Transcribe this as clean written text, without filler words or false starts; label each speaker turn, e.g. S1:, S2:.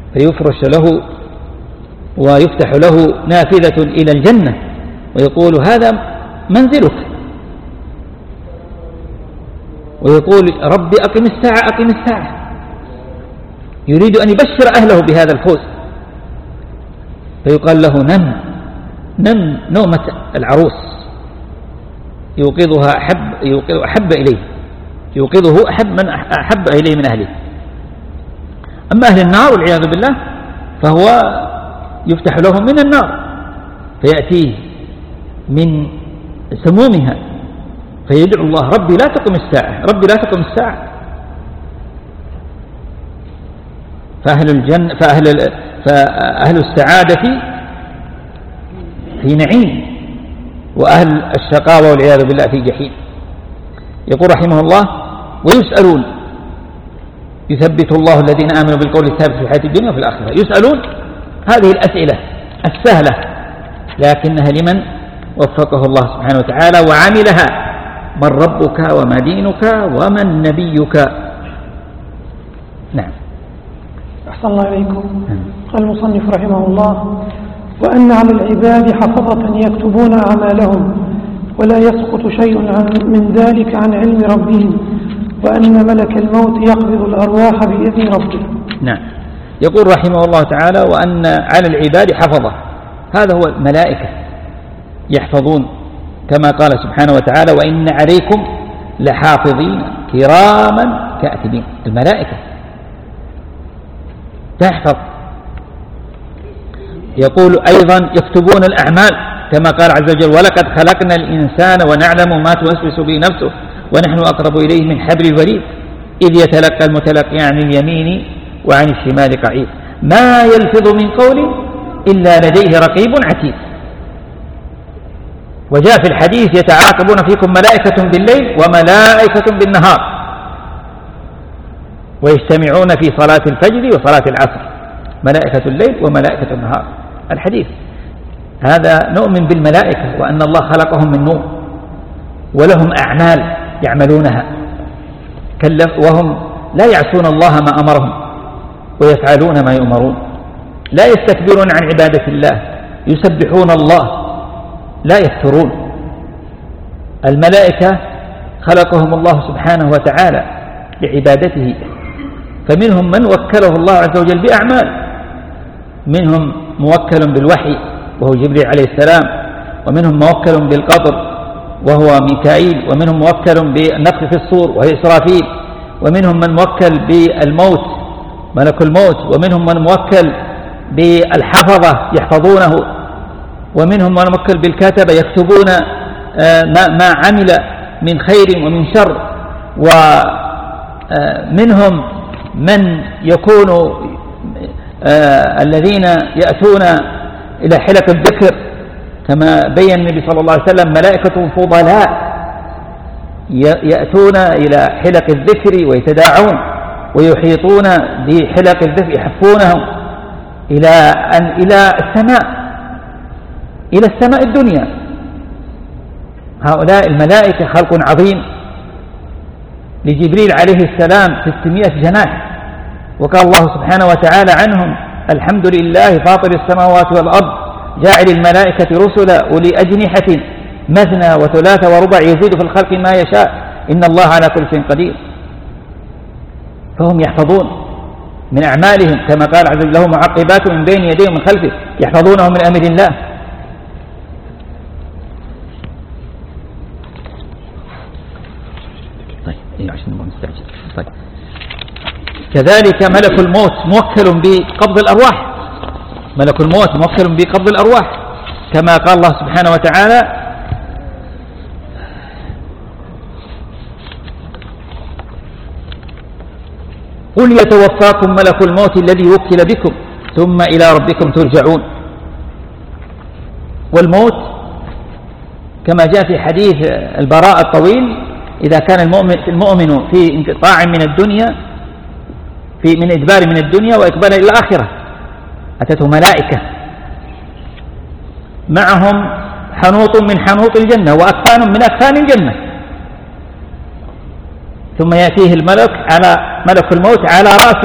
S1: فيفرش له ويفتح له نافذة إلى الجنة ويقول هذا منزلك، ويقول ربي أقم الساعة أقم الساعة، يريد أن يبشر أهله بهذا الفوز. فيقال له نم نومة العروس، يوقظه أحب من أحب إليه من أهله. أما أهل النار والعياذ بالله فهو يفتح لهم من النار فيأتيه من سمومها فيدعو الله ربي لا تقم الساعة ربي لا تقم الساعة. فأهل السعادة في نعيم، وأهل الشقاوة والعياذ بالله في جحيم. يقول رحمه الله ويسألون، يثبت الله الذين آمنوا بالقول الثابت في الحياة الدنيا وفي الآخرة. يسألون هذه الأسئلة السهلة لكنها لمن وفقه الله سبحانه وتعالى وعملها. من ربك وما دينك ومن نبيك. نعم.
S2: أحسن الله إليكم. قال المصنف رحمه الله وأن على العباد حفظة يكتبون أعمالهم ولا يسقط شيء من ذلك عن علم ربهم، وأن ملك الموت يقبض الأرواح بإذن ربه.
S1: نعم. يقول رحمه الله تعالى وأن على العباد حفظة، هذا هو الملائكة يحفظون كما قال سبحانه وتعالى وإن عليكم لحافظين كراما كاتبين. الملائكة تحفظ. يقول أيضا يكتبون الأعمال كما قال عز وجل ولقد خلقنا الإنسان ونعلم ما توسوس به نفسه ونحن أقرب إليه من حبل الوريد إذ يتلقى المتلقي عن اليمين وعن الشمال قعيد ما يلفظ من قول إلا لديه رقيب عتيد. وجاء في الحديث يتعاقبون فيكم ملائكة بالليل وملائكة بالنهار ويجتمعون في صلاة الفجر وصلاة العصر، ملائكة الليل وملائكة النهار. الحديث هذا نؤمن بالملائكة وأن الله خلقهم من نور ولهم أعمال يعملونها وهم لا يعصون الله ما أمرهم ويفعلون ما يؤمرون، لا يستكبرون عن عبادة الله، يسبحون الله لا يفترون. الملائكة خلقهم الله سبحانه وتعالى لعبادته، فمنهم من وكله الله عز وجل بأعمال، منهم موكل بالوحي وهو جبريل عليه السلام، ومنهم موكل بالقطر وهو ميكائيل، ومنهم موكل بالنفخ في الصور وهو إسرافيل، ومنهم من موكل بالموت ملك الموت، ومنهم من موكل بالحفظة يحفظونه، ومنهم من موكل بالكتبة يكتبون ما عمل من خير ومن شر، ومنهم من يكون الذين يأتون إلى حلق الذكر كما بين النبي صلى الله عليه وسلم ملائكة فضلاء يأتون إلى حلق الذكر ويتداعون ويحيطون بحلق الذكر يحفونهم إلى السماء الدنيا. هؤلاء الملائكة خلق عظيم. لجبريل عليه السلام 600 جناح، وقال الله سبحانه وتعالى عنهم الحمد لله فاطر السماوات والأرض جاعل الملائكة رسلا أولي أجنحة مثنى وثلاث وربع يزيد في الخلق ما يشاء إن الله على كل شيء قدير. فهم يحفظون من أعمالهم كما قال عز وجل له معقبات من بين يديه ومن خلفه يحفظونه من أمر الله. طيب. كذلك ملك الموت موكل بقبض الأرواح، ملك الموت موكل بقبض الأرواح كما قال الله سبحانه وتعالى قل يتوفاكم ملك الموت الذي وكل بكم ثم إلى ربكم ترجعون. والموت كما جاء في حديث البراء الطويل إذا كان المؤمن في انقطاع من الدنيا من إدبار من الدنيا وإقبال إلى الآخرة أتته ملائكة معهم حنوط من حنوط الجنة وأكفان من أكفان الجنة، ثم يأتيه ملك الموت على رأس